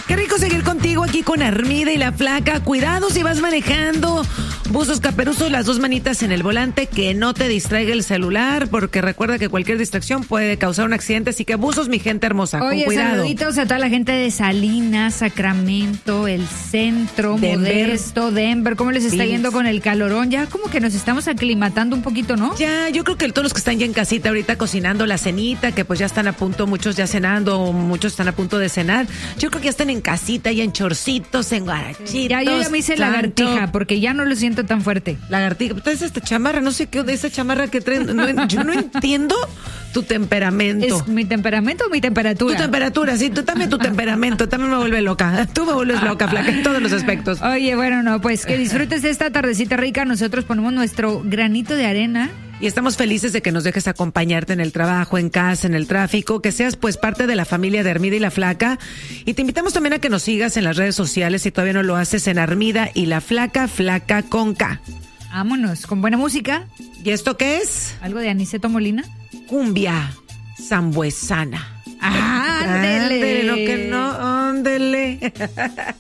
Qué rico seguir contigo aquí con Armida y la Flaca. Cuidado si vas manejando. Buzos, caperuzos, las dos manitas en el volante, que no te distraiga el celular, porque recuerda que cualquier distracción puede causar un accidente, así que buzos, mi gente hermosa, Oye, con cuidado. saluditos a toda la gente de Salinas, Sacramento, el centro, Denver. Modesto, Denver. ¿Cómo les está yendo con el calorón? Ya como que nos estamos aclimatando un poquito, ¿no? Ya, yo creo que todos los que están ya en casita ahorita cocinando la cenita, que pues ya están a punto, muchos ya cenando, muchos están a punto de cenar. Yo creo que ya están en casita, ya en chorcitos, en guarachitos. Ya, yo ya me hice lagartija, porque ya no lo siento tan fuerte. Lagartija, ¿traes esta chamarra? No sé qué de esa chamarra que traes. Yo no entiendo tu temperamento. ¿Es mi temperamento o mi temperatura? Tu temperatura, sí, tú también tu temperamento, también me vuelve loca. Tú me vuelves loca, Flaca, en todos los aspectos. Oye, bueno, no, pues que disfrutes de esta tardecita rica. Nosotros ponemos nuestro granito de arena. Y estamos felices de que nos dejes acompañarte en el trabajo, en casa, en el tráfico, que seas pues parte de la familia de Armida y la Flaca. Y te invitamos también a que nos sigas en las redes sociales, si todavía no lo haces, en Armida y la Flaca, Flaca con K. Vámonos, con buena música. ¿Y esto qué es? ¿Algo de Aniceto Molina? Cumbia zambuesana. ¡Ándele! Ándele, no que no, ándele.